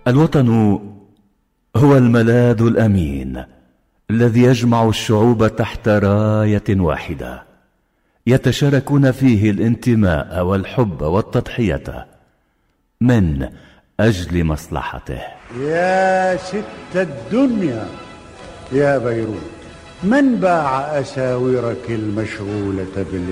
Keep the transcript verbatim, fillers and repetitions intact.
الوطن هو الملاذ الأمين الذي يجمع الشعوب تحت راية واحدة، يتشاركون فيه الانتماء والحب والتضحية من أجل مصلحته. يا ست الدنيا يا بيروت، من باع أساورك المشغولة بالإسلام؟